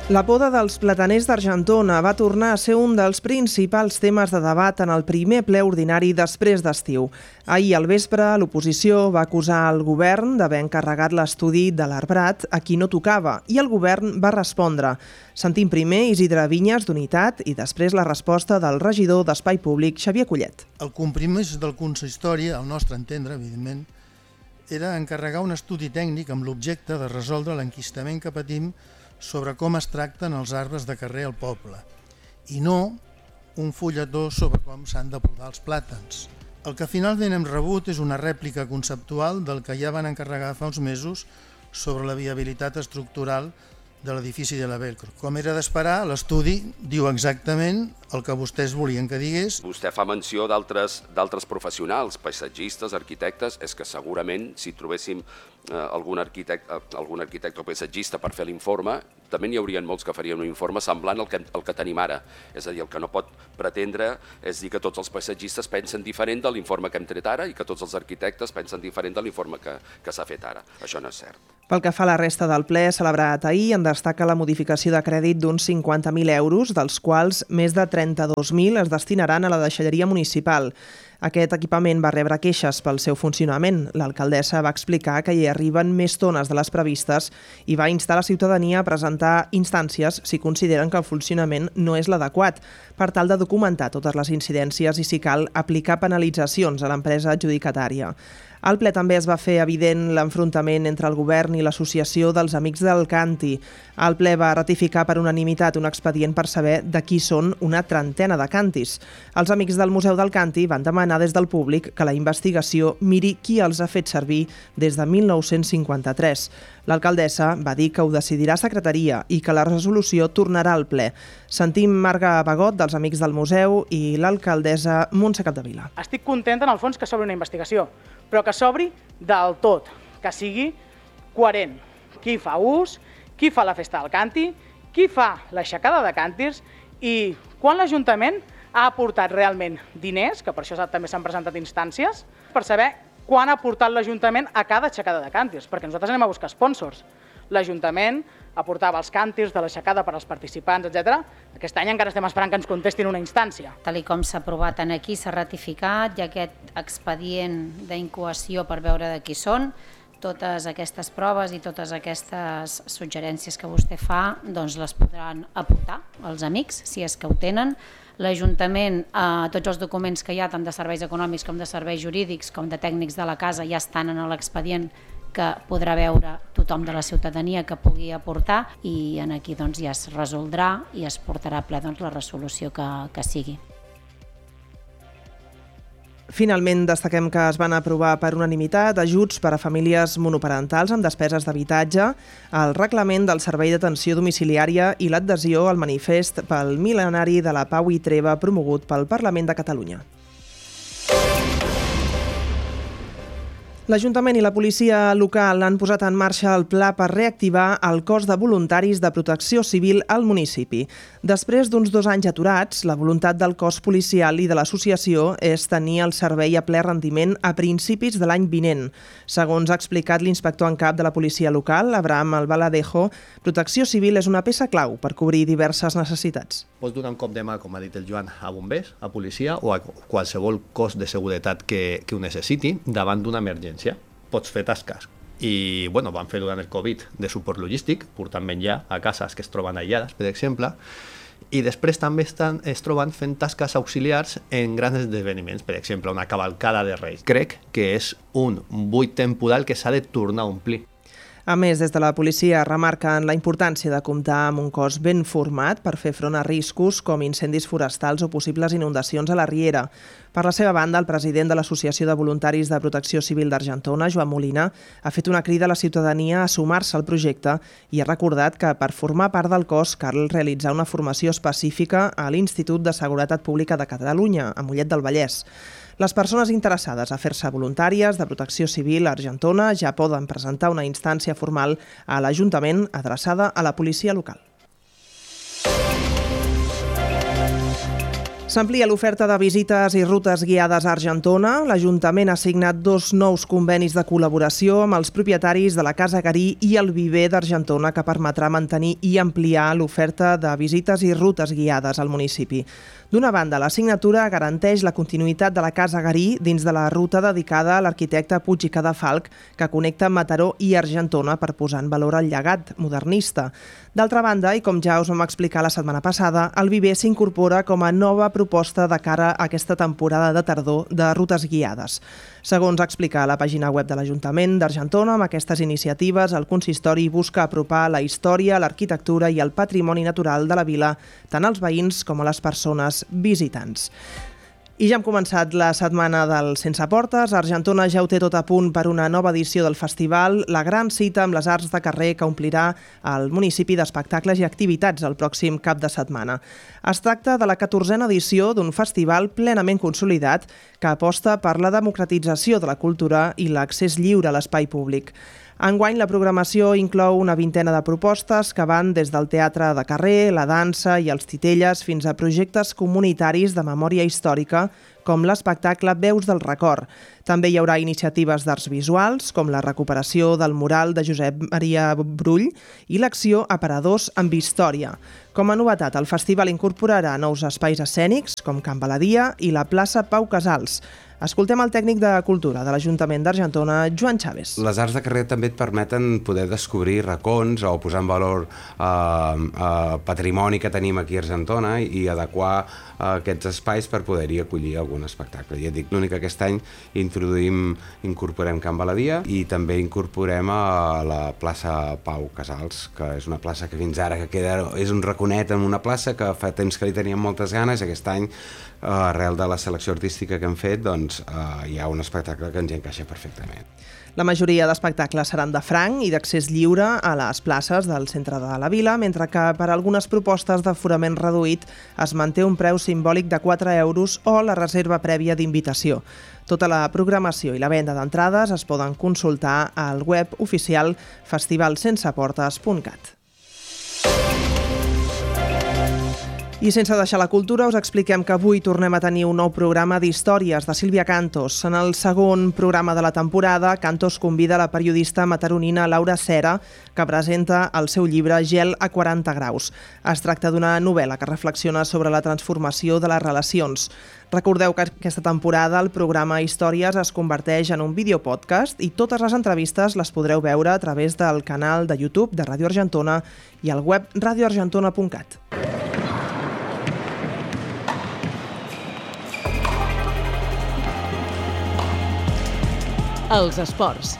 La poda dels plataners d'Argentona va tornar a ser un dels principals temes de debat en el primer ple ordinari després d'estiu. Ahir al vespre, l'oposició va acusar el govern d'haver encarregat l'estudi de l'arbrat a qui no tocava i el govern va respondre. Sentim primer Isidre Vinyes, d'Unitat, i després la resposta del regidor d'Espai Públic, Xavier Collet. El compromís del consistori, al nostre entendre, evidentment, era encarregar un estudi tècnic amb l'objecte de resoldre l'enquistament que patim sobre com es tracten els arbres de carrer al poble, i no un fulletó sobre com s'han de podar els plàtans. El que finalment hem rebut és una rèplica conceptual del que ja van encarregar fa uns mesos sobre la viabilitat estructural de l'edifici de la Velcro. Com era d'esperar, l'estudi diu exactament el que vostès volien que digués. Vostè fa menció d'altres professionals, paisatgistes, arquitectes. És que segurament si trobéssim algun arquitecte o paisatgista per fer l'informe, també n'hi haurien molts que farien un informe semblant al que tenim ara. És a dir, el que no pot pretendre és dir que tots els paisatgistes pensen diferent de l'informe que hem tret ara i que tots els arquitectes pensen diferent de l'informe que s'ha fet ara. Això no és cert. Pel que fa a la resta del ple celebrat ahir, en destaca la modificació de crèdit d'uns 50.000 euros, dels quals més de 32.000 es destinaran a la deixalleria municipal. Aquest equipament va rebre queixes pel seu funcionament. L'alcaldessa va explicar que hi arriben més tones de les previstes i va instar la ciutadania a presentar instàncies si consideren que el funcionament no és l'adequat, per tal de documentar totes les incidències i, si cal, aplicar penalitzacions a l'empresa adjudicatària. Al ple també es va fer evident l'enfrontament entre el govern i l'Associació dels Amics del Canti. El ple va ratificar per unanimitat un expedient per saber de qui són una trentena de cantis. Els amics del Museu del Canti van demanar des del públic que la investigació miri qui els ha fet servir des de 1953. L'alcaldessa va dir que ho decidirà secretaria i que la resolució tornarà al ple. Sentim Marga Bagot, dels Amics del Museu, i l'alcaldessa Montse Capdevila. Estic contenta, en el fons, que s'obri una investigació, però que s'obri del tot, que sigui coherent. Qui fa ús, qui fa la festa del canti, qui fa l'aixecada de càntirs i quan l'Ajuntament ha aportat realment diners, que per això també s'han presentat instàncies, per saber quan ha aportat l'Ajuntament a cada aixecada de càntirs, perquè nosaltres anem a buscar sponsors. L'Ajuntament aportava els càntirs de l'aixecada per als participants, etc. Aquest any encara estem esperant que ens contestin una instància. Tal com s'ha aprovat aquí, s'ha ratificat, hi ha aquest expedient d'incoació per veure de qui són. Totes aquestes proves i totes aquestes suggerències que vostè fa, doncs les podran aportar els amics, si és que ho tenen. L'Ajuntament, tots els documents que hi ha, tant de serveis econòmics com de serveis jurídics, com de tècnics de la casa, ja estan en l'expedient que podrà veure tothom de la ciutadania que pugui aportar, i aquí doncs ja es resoldrà i es portarà a ple la resolució que sigui. Finalment, destaquem que es van aprovar per unanimitat ajuts per a famílies monoparentals amb despeses d'habitatge, el reglament del servei d'atenció domiciliària i l'adhesió al manifest pel mil·lenari de la pau i treva promogut pel Parlament de Catalunya. L'Ajuntament i la policia local han posat en marxa el pla per reactivar el cos de voluntaris de protecció civil al municipi. Després d'uns 2 anys aturats, la voluntat del cos policial i de l'associació és tenir el servei a ple rendiment a principis de l'any vinent. Segons ha explicat l'inspector en cap de la policia local, Abraham Albaladejo, protecció civil és una peça clau per cobrir diverses necessitats. Pots donar un cop de mà, com ha dit el Joan, a bombers, a policia o a qualsevol cos de seguretat que ho necessiti davant d'una emergència. Pots fer tasques. I van fer durant el Covid de suport logístic, portant menjar a cases que es troben aïllades, per exemple, i després també es troben fent tasques auxiliars en grans esdeveniments, per exemple, una cavalcada de Reis. Crec que és un buit temporal que s'ha de tornar a omplir. A més, des de la policia remarquen la importància de comptar amb un cos ben format per fer front a riscos com incendis forestals o possibles inundacions a la riera. Per la seva banda, el president de l'Associació de Voluntaris de Protecció Civil d'Argentona, Joan Molina, ha fet una crida a la ciutadania a sumar-se al projecte i ha recordat que per formar part del cos cal realitzar una formació específica a l'Institut de Seguretat Pública de Catalunya, a Mollet del Vallès. Les persones interessades a fer-se voluntàries de protecció civil a Argentona ja poden presentar una instància formal a l'Ajuntament adreçada a la policia local. S'amplia l'oferta de visites i rutes guiades a Argentona. L'Ajuntament ha signat 2 nous convenis de col·laboració amb els propietaris de la Casa Garí i el Viver d'Argentona, que permetrà mantenir i ampliar l'oferta de visites i rutes guiades al municipi. D'una banda, la signatura garanteix la continuïtat de la Casa Garí dins de la ruta dedicada a l'arquitecte Puig i Cadafalch, que connecta Mataró i Argentona per posar en valor el llegat modernista. D'altra banda, i com ja us vam explicar la setmana passada, el Viver s'incorpora com a nova proposta de cara a aquesta temporada de tardor de rutes guiades. Segons explica a la pàgina web de l'Ajuntament d'Argentona, amb aquestes iniciatives el consistori busca apropar la història, l'arquitectura i el patrimoni natural de la vila tant als veïns com a les persones visitants. I ja hem començat la setmana del Sense Portes. Argentona ja ho té tot a punt per una nova edició del festival, la gran cita amb les arts de carrer que omplirà el municipi d'espectacles i activitats el pròxim cap de setmana. Es tracta de la 14a edició d'un festival plenament consolidat que aposta per la democratització de la cultura i l'accés lliure a l'espai públic. Enguany, la programació inclou una vintena de propostes que van des del teatre de carrer, la dansa i els titelles fins a projectes comunitaris de memòria històrica com l'espectacle Veus del Record. També hi haurà iniciatives d'arts visuals, com la recuperació del mural de Josep Maria Brull i l'acció Aparadors amb Història. Com a novetat, el festival incorporarà nous espais escènics, com Can Baladia i la plaça Pau Casals. Escoltem el tècnic de Cultura de l'Ajuntament d'Argentona, Joan Chávez. Les arts de carrer també et permeten poder descobrir racons o posar en valor patrimoni que tenim aquí a Argentona i adequar aquests espais per poder-hi acollir algun espectacle. Ja et dic, l'únic que aquest any incorporem Can Baladia i també incorporem a la plaça Pau Casals, que és una plaça que fins ara és un raconet en una plaça que fa temps que li teníem moltes ganes. Aquest any, arrel de la selecció artística que hem fet, doncs hi ha un espectacle que ens hi encaixa perfectament. La majoria d'espectacles seran de franc i d'accés lliure a les places del centre de la vila, mentre que per algunes propostes d'aforament reduït es manté un preu simbòlic de 4 euros o la reserva prèvia d'invitació. Tota la programació i la venda d'entrades es poden consultar al web oficial festivalsenseportes.cat. I sense deixar la cultura, us expliquem que avui tornem a tenir un nou programa d'històries de Sílvia Cantos. En el segon programa de la temporada, Cantos convida la periodista mataronina Laura Cera, que presenta el seu llibre Gel a 40 graus. Es tracta d'una novel·la que reflexiona sobre la transformació de les relacions. Recordeu que aquesta temporada el programa Històries es converteix en un videopodcast i totes les entrevistes les podreu veure a través del canal de YouTube de Ràdio Argentona i al web radioargentona.cat. Els esports.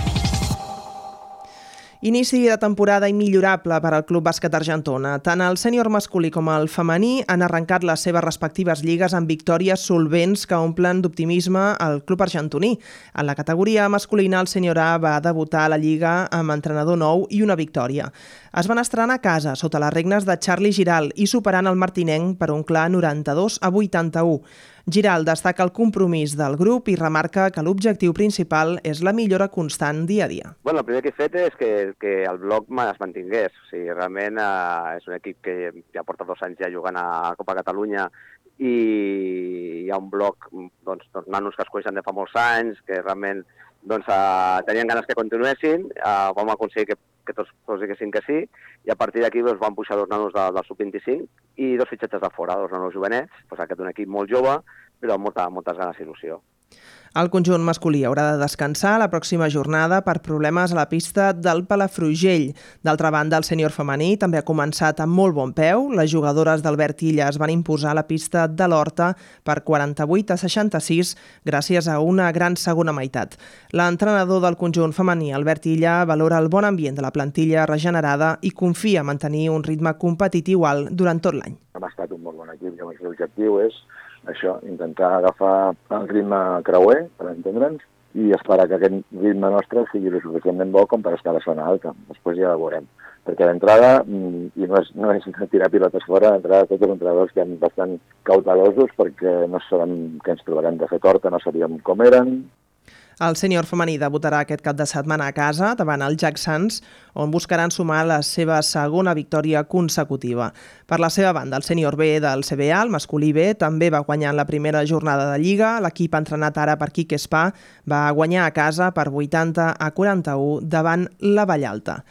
Inici de temporada immillorable per al Club Bàsquet Argentona. Tant el sènior masculí com el femení han arrencat les seves respectives lligues amb victòries solvents que omplen d'optimisme el club argentoní. En la categoria masculina, el sènior A va debutar a la lliga amb entrenador nou i una victòria. Es van estrenar a casa sota les regnes de Charlie Giral i superant el martinenc per un clar 92-81. Giral destaca el compromís del grup i remarca que l'objectiu principal és la millora constant dia a dia. Bueno, el primer que he fet és que el bloc es mantingués. O sigui, realment és un equip que ja porta 2 anys ja jugant a Copa Catalunya i hi ha un bloc, doncs nanos que es coneixen de fa molts anys, que realment tenien ganes que continuessin, vam aconseguir que tots diguessin que sí, i a partir d'aquí van pujar 2 nanos del sub-25 i 2 fitxatges de fora, 2 nanos jovenets, aquest és un equip molt jove, però amb moltes ganes i il·lusió. El conjunt masculí haurà de descansar la pròxima jornada per problemes a la pista del Palafrugell. D'altra banda, el sènior femení també ha començat amb molt bon peu. Les jugadores d'Albert Illa es van imposar a la pista de l'Horta per 48-66 gràcies a una gran segona meitat. L'entrenador del conjunt femení, Albert Illa, valora el bon ambient de la plantilla regenerada i confia en mantenir un ritme competitiu alt durant tot l'any. Hem estat un molt bon equip i l'objectiu és això, intentar agafar el ritme creuer, per entendre'ns, i esperar que aquest ritme nostre sigui lo suficientment bo com per estar a la zona alta. Després ja ho veurem. Perquè d'entrada, i no és tirar pilotes fora, d'entrada tots els entrenadors que han bastant cautelosos perquè no sabem què ens trobarem de fet Horta, no sabíem com eren. El sènior femení debutarà aquest cap de setmana a casa davant el Jack Sands, on buscaran sumar la seva segona victòria consecutiva. Per la seva banda, el sènior B del CBA, el masculí B, també va guanyar en la primera jornada de Lliga. L'equip entrenat ara per Quique Espà va guanyar a casa per 80-41 davant la Vallalta.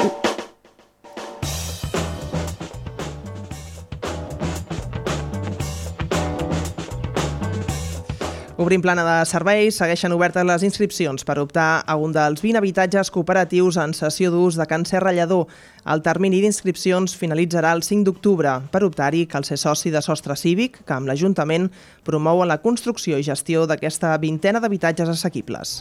Obrim plana de serveis, segueixen obertes les inscripcions per optar a un dels 20 habitatges cooperatius en cessió d'ús de Can Serra Lledó. El termini d'inscripcions finalitzarà el 5 d'octubre. Per optar-hi cal ser soci de Sostre Cívic, que amb l'Ajuntament promouen la construcció i gestió d'aquesta vintena d'habitatges assequibles.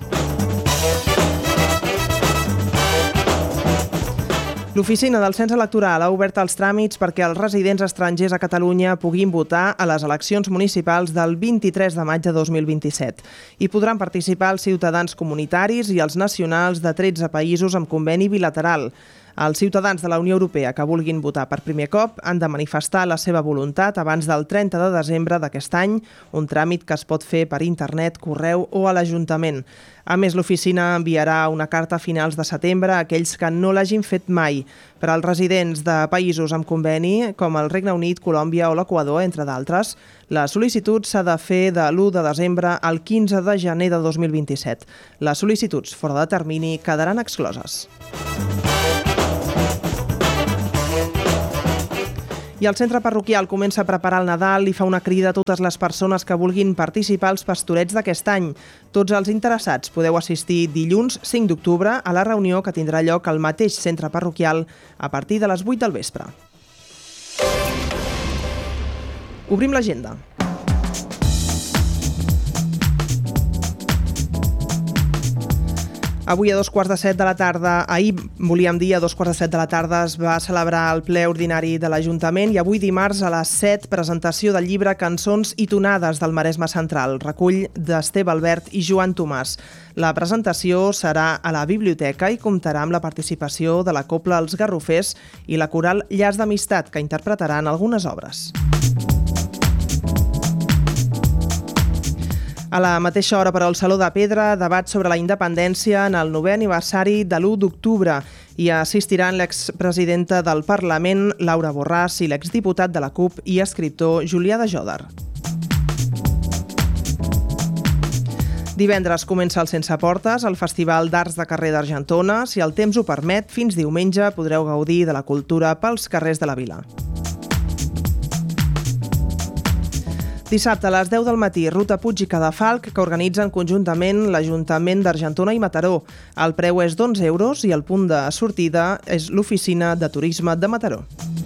L'oficina del Cens Electoral ha obert els tràmits perquè els residents estrangers a Catalunya puguin votar a les eleccions municipals del 23 de maig de 2027. Hi podran participar els ciutadans comunitaris i els nacionals de 13 països amb conveni bilateral. Els ciutadans de la Unió Europea que vulguin votar per primer cop han de manifestar la seva voluntat abans del 30 de desembre d'aquest any, un tràmit que es pot fer per internet, correu o a l'Ajuntament. A més, l'oficina enviarà una carta a finals de setembre a aquells que no l'hagin fet mai. Per als residents de països amb conveni, com el Regne Unit, Colòmbia o l'Equador, entre d'altres, la sol·licitud s'ha de fer de l'1 de desembre al 15 de gener de 2027. Les sol·licituds fora de termini quedaran excloses. I el centre parroquial comença a preparar el Nadal i fa una crida a totes les persones que vulguin participar als pastorets d'aquest any. Tots els interessats podeu assistir dilluns 5 d'octubre a la reunió que tindrà lloc al mateix centre parroquial a partir de les 8 del vespre. Obrim l'agenda. Avui a 2:15 de la tarda, ahir volíem dir a 2:15 de la tarda es va celebrar el ple ordinari de l'Ajuntament i avui dimarts a les 7 presentació del llibre Cançons i tonades del Maresme Central, recull d'Esteve Albert i Joan Tomàs. La presentació serà a la biblioteca i comptarà amb la participació de la Cobla Els Garrofers i la coral Llaç d'Amistat, que interpretaran algunes obres. A la mateixa hora, però, al Saló de Pedra, debat sobre la independència en el 9è aniversari de l'1 d'octubre. Hi assistiran l'expresidenta del Parlament, Laura Borràs, i l'exdiputat de la CUP i escriptor Julià de Jòdar. Divendres comença el Sense Portes, el Festival d'Arts de Carrer d'Argentona. Si el temps ho permet, fins diumenge podreu gaudir de la cultura pels carrers de la vila. Dissabte a les 10 del matí, Ruta Puig i Cadafalc, que organitzen conjuntament l'Ajuntament d'Argentona i Mataró. El preu és d'11 € i el punt de sortida és l'Oficina de Turisme de Mataró.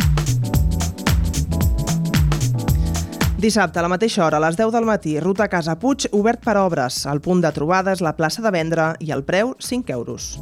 Dissabte, a la mateixa hora, a les 10 del matí, Ruta Casa Puig, obert per obres. El punt de trobada és la plaça de vendre i el preu, 5 €.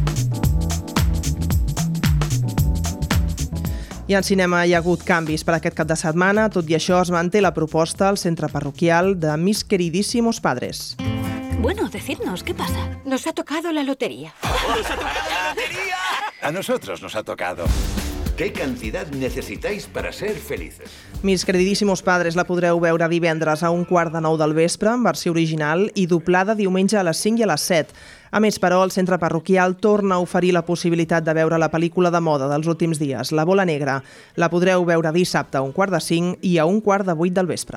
I en cinema hi ha hagut canvis per aquest cap de setmana. Tot i això, es manté la proposta al centre parroquial de Mis Queridísimos Padres. Bueno, decidnos, ¿qué pasa? Nos ha tocado la lotería. ¡Nos ha tocado la lotería! A nosotros nos ha tocado. ¿Qué cantidad necesitáis para ser felices? Mis Queridísimos Padres la podreu veure divendres a 8:45 del vespre, en versió original, i doblada diumenge a les 5 i a les 7. A més, però, el centre parroquial torna a oferir la possibilitat de veure la pel·lícula de moda dels últims dies, La Bola Negra. La podreu veure dissabte a 4:45 i a 7:15 del vespre.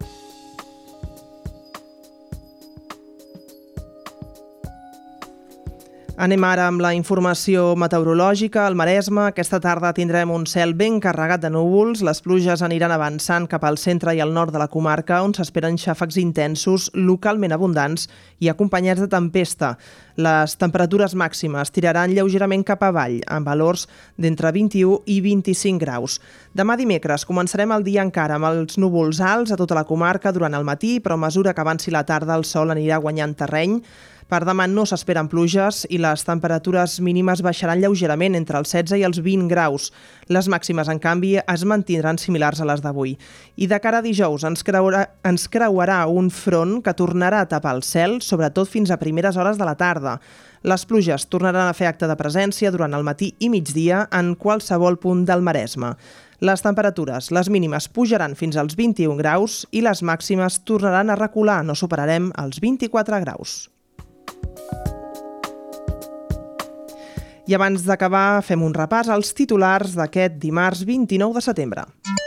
Anem ara amb la informació meteorològica. Al Maresme, aquesta tarda tindrem un cel ben carregat de núvols. Les pluges aniran avançant cap al centre i al nord de la comarca, on s'esperen xàfecs intensos, localment abundants i acompanyats de tempesta. Les temperatures màximes tiraran lleugerament cap avall, amb valors d'entre 21 i 25 graus. Demà dimecres començarem el dia encara amb els núvols alts a tota la comarca durant el matí, però a mesura que avanci la tarda el sol anirà guanyant terreny. Per demà no s'esperen pluges i les temperatures mínimes baixaran lleugerament entre els 16 i els 20 graus. Les màximes, en canvi, es mantindran similars a les d'avui. I de cara a dijous ens creuarà un front que tornarà a tapar el cel, sobretot fins a primeres hores de la tarda. Les pluges tornaran a fer acte de presència durant el matí i migdia en qualsevol punt del Maresme. Les temperatures, les mínimes pujaran fins als 21 graus i les màximes tornaran a recular, no superarem els 24 graus. I abans d'acabar, fem un repàs als titulars d'aquest dimarts 29 de setembre.